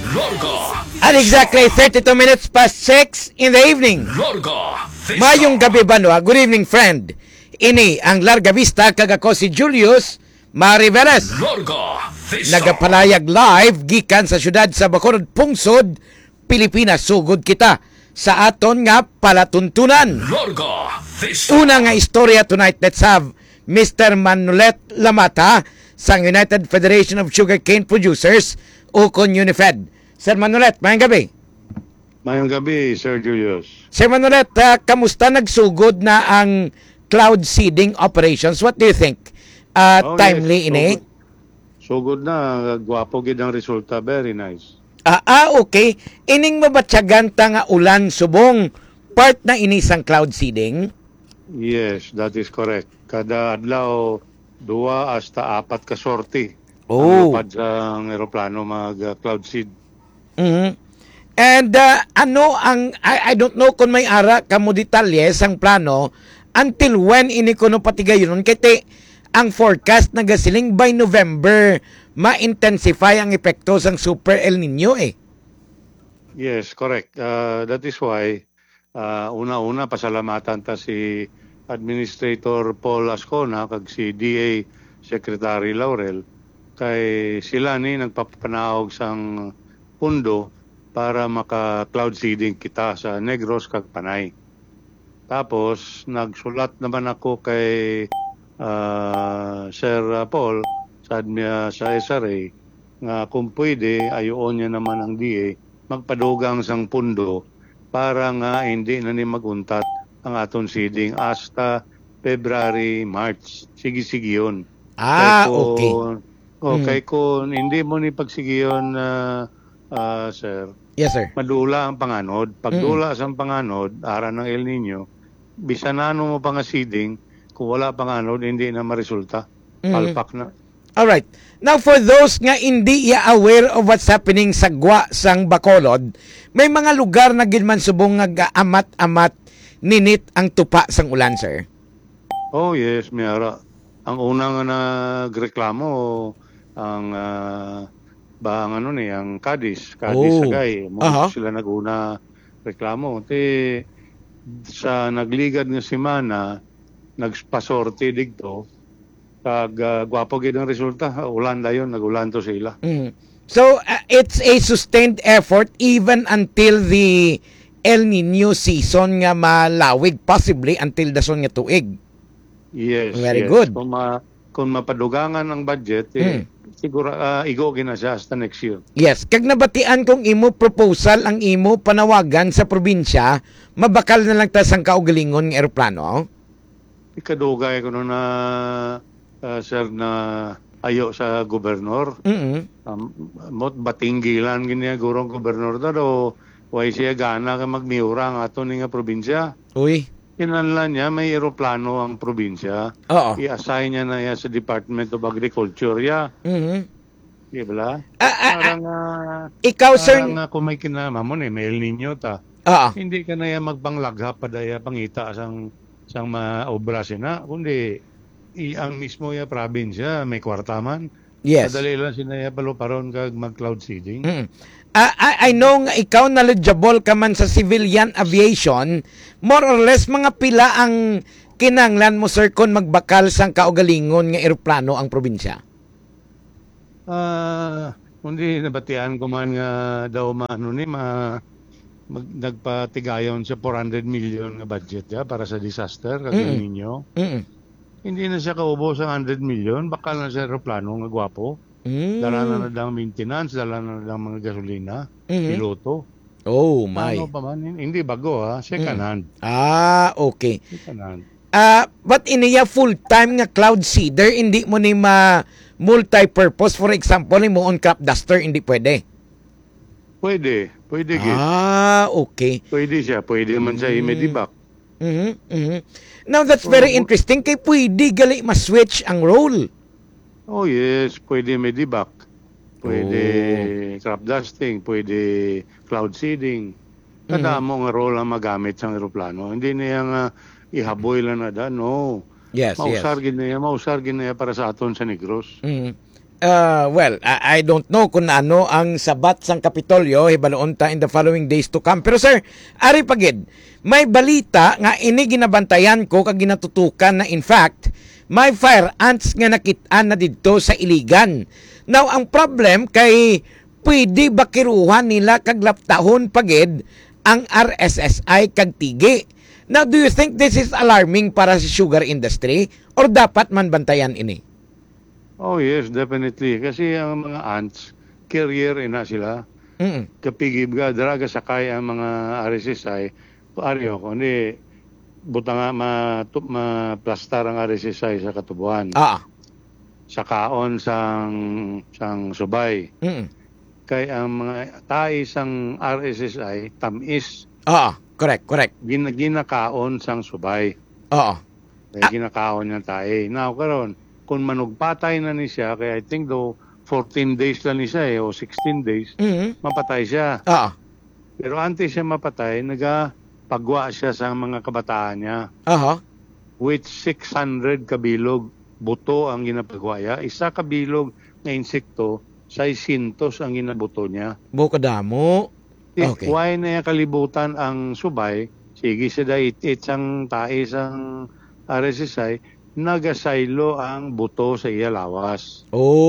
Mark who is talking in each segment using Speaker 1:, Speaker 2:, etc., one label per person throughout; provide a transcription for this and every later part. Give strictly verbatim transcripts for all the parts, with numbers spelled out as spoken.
Speaker 1: Lorga.
Speaker 2: At exactly thirty-two minutes past six in the evening.
Speaker 1: Lorga.
Speaker 2: Mayong gabi ba no? Good evening, friend. Ini ang Larga Vista, kag ako si Julius Mariveles.
Speaker 1: Lorga. Vista.
Speaker 2: Nagapalayag live gikan sa syudad sa Bacolod, Pungsod, Pilipinas. Sugod kita sa aton nga palatuntunan.
Speaker 1: Lorga. Vista.
Speaker 2: Una nga istorya tonight, let's have Mister Manolet Lamata sang United Federation of Sugarcane Producers o kon UNIFED. Sir Manolet, mayang gabi.
Speaker 3: Mayang gabi, Sir Julius.
Speaker 2: Sir Manolet, uh, kamusta nagsugod na ang cloud seeding operations? What do you think? Uh,
Speaker 3: Oh,
Speaker 2: timely
Speaker 3: yes.
Speaker 2: ini?
Speaker 3: Sugod na, gwapo gid ang resulta, very nice.
Speaker 2: Ah, ah, okay. Ining mabatyagan ta nga ulan subong part na inisang cloud seeding?
Speaker 3: Yes, that is correct. Kada adlaw, dua hasta apat ka sorti.
Speaker 2: Oh.
Speaker 3: Ang lupad sa aeroplano mag-cloud seed.
Speaker 2: Mhm. And uh, ano ang, I, I don't know kung may ara kamo detalye sang plano until when ini kuno patigayon kiti ang forecast nagasiling by November ma-intensify ang epekto sang Super El Nino eh.
Speaker 3: Yes, correct. Uh, that is why, uh, una-una, pasalamatan ta si Administrator Paul Ascona kag si D A Secretary Laurel kay sila ni nagpapanahog sang pundo para maka-cloud seeding kita sa Negros kag Panay. Tapos, nagsulat naman ako kay uh, Sir Paul sa, admi- sa S R A nga kung pwede, ayoon niya naman ang D A magpadugang sang pundo para nga hindi na ni maguntat ang aton seeding hasta February, March. Sige-sige yun.
Speaker 2: Ah,
Speaker 3: Kay kung-
Speaker 2: okay.
Speaker 3: Oh,
Speaker 2: Mm.
Speaker 3: kay kung hindi mo ni pagsigiyon, uh, uh, sir,
Speaker 2: Yes, sir.
Speaker 3: madula ang panganod. Pagdula sa panganod, ara ng El Nino, bisanano mo pa nga seeding, kung wala panganod, hindi na maresulta.
Speaker 2: Mm.
Speaker 3: Palpak na.
Speaker 2: Alright. Now, for those nga hindi ya aware of what's happening sa Gwa, sang Bacolod, may mga lugar na ginman subong nga amat-amat ninit ang tupa sang ulan, sir.
Speaker 3: Oh yes, Miara. Ang unang nagreklamo, ang uh, ba ang ano ni, ang Cadiz, Cadiz
Speaker 2: Oh.
Speaker 3: Sagay. Mo
Speaker 2: Aha.
Speaker 3: sila naguna reklamo. Te sa nagligad nga semana, nagpasorti digto, kag uh, gwapo gid ang resulta. Ulan dayon, nagulan to sila.
Speaker 2: Mm. So, uh, it's a sustained effort even until the El Nino season nga malawig, possibly until dason nga tuig.
Speaker 3: Yes,
Speaker 2: Very
Speaker 3: yes.
Speaker 2: good.
Speaker 3: Kung, ma, kung mapadugangan ang budget, eh, siguro uh, igogin na siya hasta next year.
Speaker 2: Yes, kag nabatian kung imo proposal ang imo panawagan sa probinsya, mabakal na lang ta sang kaugalingon nga eroplano.
Speaker 3: Ikadugay ko no na uh, sir na ayo sa gobernador.
Speaker 2: Mhm.
Speaker 3: Um, mot batinggilan gini gurong gobernador da do way siya gana ka magmiura ang ato ni nga probinsya.
Speaker 2: Uy.
Speaker 3: Kinanlan niya may eroplano ang probinsya.
Speaker 2: Oo.
Speaker 3: I-assign niya na yan sa Department of Agriculture ya.
Speaker 2: Mhm.
Speaker 3: Di ba?
Speaker 2: Ah, ah, ah,
Speaker 3: Parang uh,
Speaker 2: ikaw sir,
Speaker 3: parang uh, kung may kinamamon eh, may El Nino ta.
Speaker 2: oo.
Speaker 3: Hindi ka na yan magpanglagha pa daya pangita sang sang maobra sina kundi i ang mismo ya probinsya may kwartaman.
Speaker 2: Yes.
Speaker 3: Madali lang sinaya paluparon kag mag-cloud seeding.
Speaker 2: Mm. Ah, I, I know nga ikaw knowledgeable ka man sa civilian aviation, more or less mga pila ang kinanglan mo sir kung magbakal sang kaugalingon nga eroplano ang probinsya.
Speaker 3: Ah, kundi nabatian ko man nga daw maano ni ma mag, nagpatigayon sa four hundred million nga budget ya para sa disaster kag
Speaker 2: Mm.
Speaker 3: ninyo.
Speaker 2: Mm.
Speaker 3: Hindi na siya kaubos ang one hundred million, bakal na sa eroplano nga gwapo.
Speaker 2: Mm.
Speaker 3: Dala na na lang maintenance, dala na na lang mga gasolina,
Speaker 2: Mhm.
Speaker 3: piloto.
Speaker 2: Oh my.
Speaker 3: Ano pa man, hindi bago ha, second
Speaker 2: Mm.
Speaker 3: hand.
Speaker 2: Ah, okay.
Speaker 3: Second hand.
Speaker 2: Ah, but iniya full-time nga cloud seeder, hindi mo ni ma multi-purpose. For example, mo on crop duster, hindi pwede.
Speaker 3: Pwede, pwede gid.
Speaker 2: Ah, okay.
Speaker 3: Pwede siya, pwede man siya
Speaker 2: Mm.
Speaker 3: i-medivac.
Speaker 2: Mhm. Mhm. Now that's very interesting kay pwede gali ma-switch ang role.
Speaker 3: Oh yes, pwede medivac. Pwede
Speaker 2: Oh.
Speaker 3: crop dusting, pwede cloud seeding.
Speaker 2: Mm-hmm.
Speaker 3: Kada mo nga role ang magamit sa eroplano. Hindi na yung uh, ihaboy lang na da, no.
Speaker 2: Yes, yes.
Speaker 3: Mausar gid na yan, mausar gid na yan para sa aton sa Negros.
Speaker 2: Mhm. Uh, well, I, I don't know kung ano ang sabat sang Kapitolyo, hibaloon ta in the following days to come. Pero sir, ari pagid, may balita nga ini ginabantayan ko kag ginatutukan na in fact, may fire ants nga nakitaan na dito sa Iligan. Now, ang problem kay pwede bakiruhan nila kag laptahon pagid ang R S S I kag tigi. Now, do you think this is alarming para sa sugar industry or dapat man bantayan ini?
Speaker 3: Oh yes, definitely. Kasi ang mga ants, carrier ina sila.
Speaker 2: Mm.
Speaker 3: Kapigib ga, daraga sakay ang mga R S S I. Ariyo ko, hindi, buta nga ma- ma-plastar ang R S S I sa katubuan.
Speaker 2: Ah.
Speaker 3: Sa kaon sang, sang subay.
Speaker 2: Mm.
Speaker 3: Kay ang mga tais ang R S S I, tamis.
Speaker 2: Ah, correct, correct.
Speaker 3: Gin, ginakaon sang subay.
Speaker 2: Oo.
Speaker 3: Kaya ah. ginakaon niya tae. Now, karon kung manugpatay na ni siya, kaya I think though, fourteen days lang ni siya eh, o sixteen days,
Speaker 2: Mm.
Speaker 3: mapatay siya.
Speaker 2: Oo.
Speaker 3: Pero antes siya mapatay, nagapagwa siya sa mga kabataan niya.
Speaker 2: Aha.
Speaker 3: With six hundred kabilog, buto ang ginapagwaya. Isa kabilog na insekto, saisintos ang ginabuto niya.
Speaker 2: Bukadamo. Okay.
Speaker 3: Why na kalibutan ang subay, sige siya dahil itsang tae sang R S S I, nagasaylo ang buto sa iya lawas.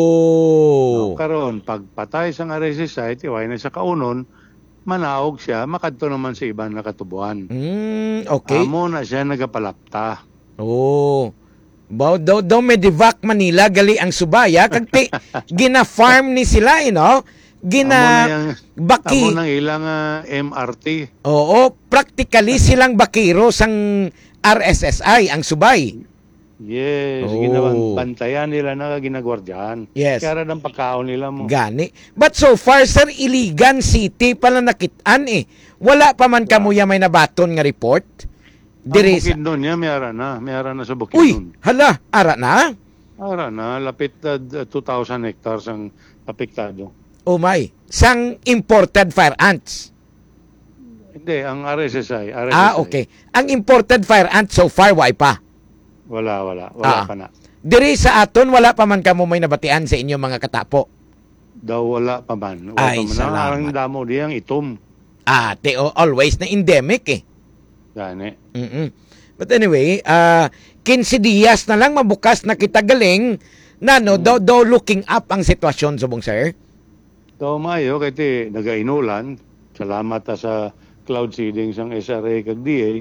Speaker 2: Oh.
Speaker 3: No, karon pagpatay sang R S S I, tiway na sa kaunon, manaog siya, makadto naman sa ibang nakatubuan.
Speaker 2: Mm, okay.
Speaker 3: Amo na siya nagapalapta.
Speaker 2: Oh. Baw daw daw Medivac Manila gali ang subaya kag ti gina-farm ni sila eh, no? Gina
Speaker 3: Amo
Speaker 2: baki.
Speaker 3: Amo nang ilang uh, M R T.
Speaker 2: Oo, practically silang bakiro sang R S S I ang subay.
Speaker 3: Yes,
Speaker 2: Oh.
Speaker 3: ginabantayan nila na ginagwardyahan.
Speaker 2: Yes.
Speaker 3: Kaya ng pagkaon nila mo.
Speaker 2: Gani. But so far, sir, Iligan City pala nakitaan eh. Wala pa man kamuya may nabaton nga report.
Speaker 3: Ang
Speaker 2: Dire sa...
Speaker 3: Bukidnon niya, may ara na. May ara na sa
Speaker 2: Uy,
Speaker 3: Bukidnon.
Speaker 2: hala, ara na?
Speaker 3: Ara na, lapit uh, two thousand hectares ang apektado.
Speaker 2: Oh my. Sang imported fire ants.
Speaker 3: Hindi, ang R S S I. R S S I.
Speaker 2: Ah, okay. Ang imported fire ants so far, why pa?
Speaker 3: Wala, wala. Wala
Speaker 2: Ah.
Speaker 3: pa na.
Speaker 2: Dire sa aton, wala pa man kamo may nabatian sa inyo mga katapo.
Speaker 3: Daw wala pa man. Wala
Speaker 2: Ay,
Speaker 3: pa man.
Speaker 2: salamat.
Speaker 3: Ang damo diyang itom.
Speaker 2: Ah, te, oh, always na endemic eh.
Speaker 3: Gani.
Speaker 2: Mm-mm. But anyway, uh, fifteen días na lang mabukas na kita galing na no, daw, daw looking up ang sitwasyon subong sir.
Speaker 3: Daw mayo, kaya ti nagainulan. Salamat ta sa cloud seeding sang S R A kag D A.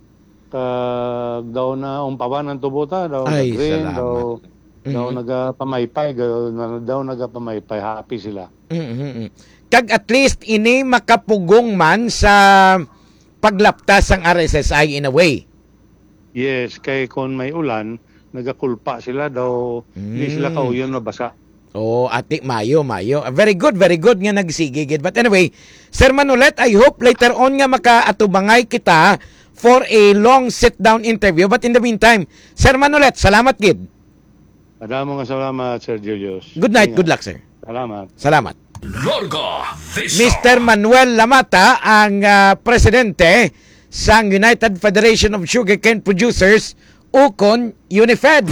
Speaker 3: Kag daw na umpawan ang tubuta. Daw
Speaker 2: Ay,
Speaker 3: nag-green,
Speaker 2: salamat.
Speaker 3: daw, daw
Speaker 2: Mhm.
Speaker 3: nagapamaypay. Daw, daw nagapamaypay. Happy sila.
Speaker 2: Mm-hmm. Kag at least ini makapugong man sa paglaptas ng R S S I in a way.
Speaker 3: Yes, kay kung may ulan, nagakulpa sila daw. Hindi
Speaker 2: Mm.
Speaker 3: sila kauyon mabasa.
Speaker 2: Oh, ati Mayo, Mayo. Very good, very good nga nagsigigid. But anyway, Sir Manolet, I hope later on nga makaatubangay kita for a long sit-down interview. But in the meantime, Sir Manolet, salamat gid.
Speaker 3: Madamo nga salamat, Sir Julius.
Speaker 2: Good night,
Speaker 3: Ingat.
Speaker 2: good luck, sir.
Speaker 3: Salamat.
Speaker 2: Salamat.
Speaker 1: Larga Vista.
Speaker 2: Mister Manuel Lamata, ang ah, presidente sa United Federation of Sugarcane Producers, ukon Unifed.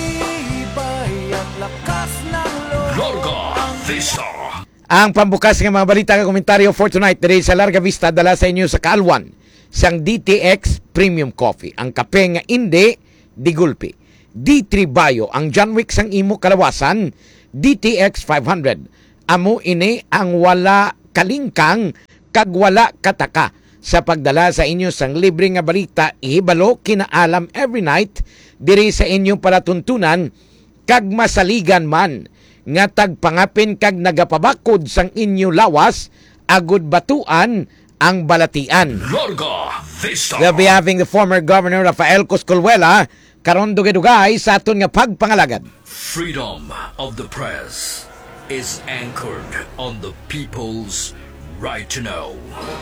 Speaker 1: Larga Vista.
Speaker 2: Ang pambukas ng mga balita ng komentaryo for tonight diri sa Larga Vista dala sa inyo sa Kaalwan sang D T X Premium Coffee. Ang kape nga indi digulpi. D three Bio ang John Wick sang imo kalawasan. D T X five hundred. Amo ini ang wala kalingkang kag wala kataka sa pagdala sa inyo sang libre nga balita ihibalo kinaalam every night diri sa inyong palatuntunan kag masaligan man nga tagpangapin kag nagapabakod sang inyo lawas agud batuan ang balatian.
Speaker 1: Larga Vista.
Speaker 2: We'll be having the former Governor Rafael Coscolluela karon dugay-dugay sa aton nga pagpangalagad.
Speaker 1: Freedom of the press is anchored on the people's right to know.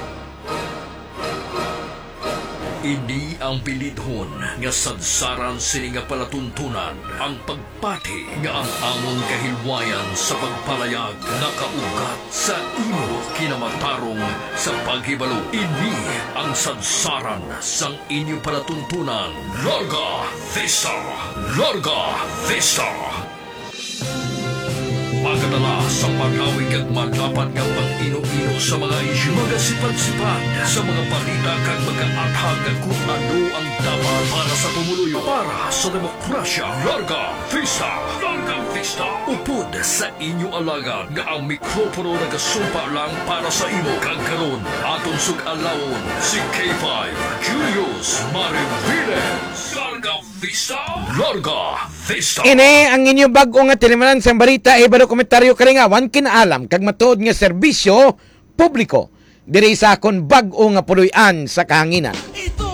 Speaker 1: Ini ang pilidhon nga sadsaran sini nga palatuntunan ang pagpati nga ang among kahilwayan sa pagpalayag nakaugat sa imo kinamatarong sa paghibalo. Ini ang sadsaran sang inyo palatuntunan. Larga Vista. Larga Vista. Magadala sa pag-awig at magapat ng pag-ino-ino sa mga isyu. Magasipad-sipad sa mga balita kag mag-aathag kung ano ang dapat para sa tumuluyo. Para sa demokrasya. Larga Vista! Larga Vista! Upod sa inyo alagad nga ang mikropono nagasumpa lang para sa imo. Kagkaroon aton sug-alawon si K five Julius Mariviles. Larga Vista! Larga Vista!
Speaker 2: Ini ang inyo bago nga tinimanan sa barita e baro komentaryo kalingawan kinaalam kag matuod nga serbisyo publiko diri sa akon bag-o nga puloy-an sa kahanginan.
Speaker 4: Ito